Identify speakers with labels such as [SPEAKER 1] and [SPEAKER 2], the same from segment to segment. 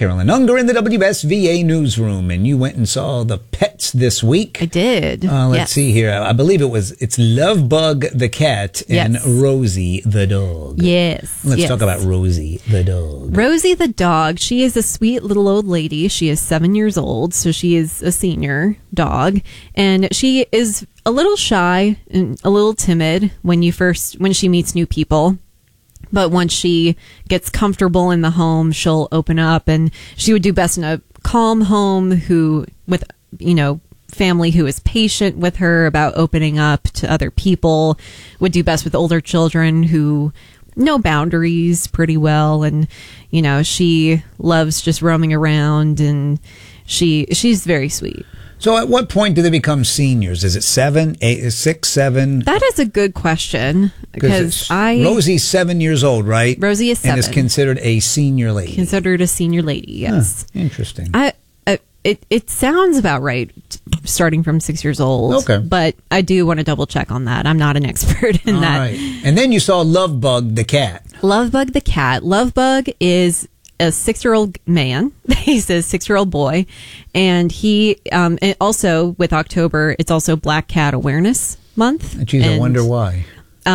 [SPEAKER 1] Carolyn Unger in the WSVA newsroom, and you went and saw the pets this week.
[SPEAKER 2] I did.
[SPEAKER 1] Let's see here. I believe it's Lovebug the cat and
[SPEAKER 2] Yes.
[SPEAKER 1] Rosie the dog.
[SPEAKER 2] Yes.
[SPEAKER 1] Let's talk about Rosie the dog.
[SPEAKER 2] Rosie the dog, she is a sweet little old lady. She is 7 years old, so she is a senior dog. And she is a little shy and a little timid when she meets new people. But once she gets comfortable in the home, she'll open up, and she would do best in a calm home with family who is patient with her about opening up to other people, would do best with older children who know boundaries pretty well. And, she loves just roaming around, and she's very sweet.
[SPEAKER 1] So at what point do they become seniors? Is it 7, 8, 6, 7?
[SPEAKER 2] That is a good question, because
[SPEAKER 1] Rosie's 7 years old, right?
[SPEAKER 2] Rosie is 7.
[SPEAKER 1] And is considered a senior lady.
[SPEAKER 2] Considered a senior lady, yes.
[SPEAKER 1] Interesting.
[SPEAKER 2] It sounds about right, starting from 6 years old.
[SPEAKER 1] Okay.
[SPEAKER 2] But I do want to double check on that. I'm not an expert in that.
[SPEAKER 1] All right. And then you saw Lovebug the cat.
[SPEAKER 2] Lovebug the cat. Lovebug is a 6-year-old man. He's a 6-year-old boy. And he, and also with October, it's also Black Cat Awareness Month.
[SPEAKER 1] Geez, I wonder why.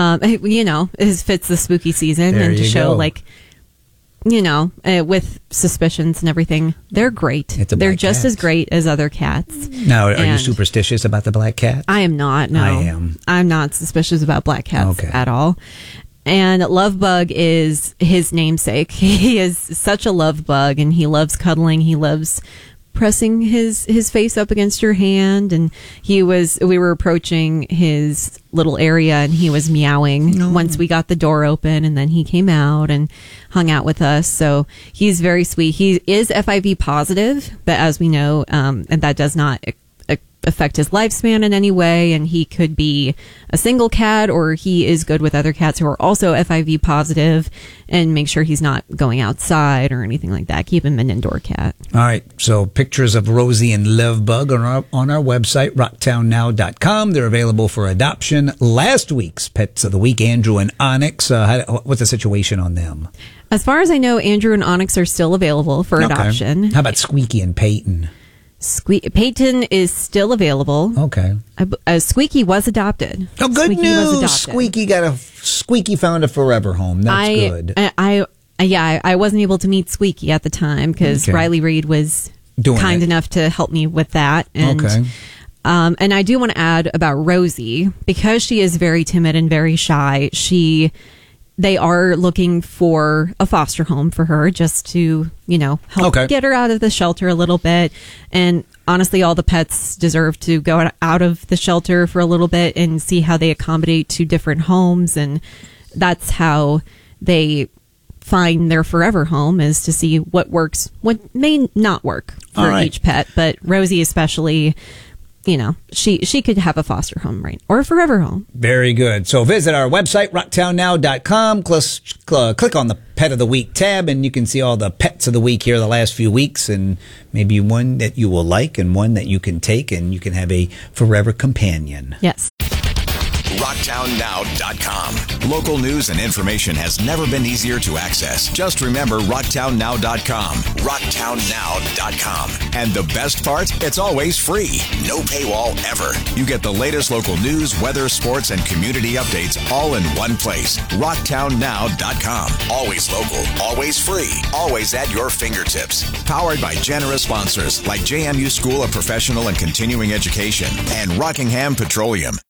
[SPEAKER 2] It fits the spooky season,
[SPEAKER 1] There
[SPEAKER 2] and to
[SPEAKER 1] you
[SPEAKER 2] show
[SPEAKER 1] go.
[SPEAKER 2] with suspicions and everything, they're great. They're just as great as other cats.
[SPEAKER 1] Now, are you superstitious about the black cat?
[SPEAKER 2] I am not. No,
[SPEAKER 1] I am.
[SPEAKER 2] I'm not suspicious about black cats at all. And Lovebug is his namesake. He is such a love bug, and he loves cuddling. He loves pressing his face up against your hand. And we were approaching his little area, and he was meowing once we got the door open, and then he came out and hung out with us. So he's very sweet. He is FIV positive, but as we know, and that does not affect his lifespan in any way, and he could be a single cat, or he is good with other cats who are also FIV positive, and make sure he's not going outside or anything like that. Keep him an indoor cat.
[SPEAKER 1] All right, so pictures of Rosie and Lovebug are on our website, rocktownnow.com. They're available for adoption. Last week's Pets of the Week, Andrew and Onyx, what's the situation on them?
[SPEAKER 2] As far as I know, Andrew and Onyx are still available for adoption.
[SPEAKER 1] How about Squeaky and Peyton?
[SPEAKER 2] Peyton is still available.
[SPEAKER 1] Okay.
[SPEAKER 2] Squeaky was adopted.
[SPEAKER 1] Oh, good news! Squeaky found a forever home. That's good.
[SPEAKER 2] I wasn't able to meet Squeaky at the time because Riley Reed was kind enough to help me with that. And, and I do want to add about Rosie, because she is very timid and very shy. They are looking for a foster home for her, just to, help get her out of the shelter a little bit. And honestly, all the pets deserve to go out of the shelter for a little bit and see how they accommodate to different homes. And that's how they find their forever home, is to see what works, what may not work for each pet. But Rosie especially, she could have a foster home, right? Or a forever home.
[SPEAKER 1] Very good. So visit our website, rocktownnow.com. Click on the Pet of the Week tab, and you can see all the pets of the week here the last few weeks, and maybe one that you will like and one that you can take, and you can have a forever companion.
[SPEAKER 2] Yes.
[SPEAKER 3] rocktownnow.com. Local news and information has never been easier to access. Just remember rocktownnow.com. rocktownnow.com. And the best part? It's always free. No paywall ever. You get the latest local news, weather, sports, and community updates all in one place. rocktownnow.com. Always local, always free, always at your fingertips. Powered by generous sponsors like JMU School of Professional and Continuing Education and Rockingham Petroleum.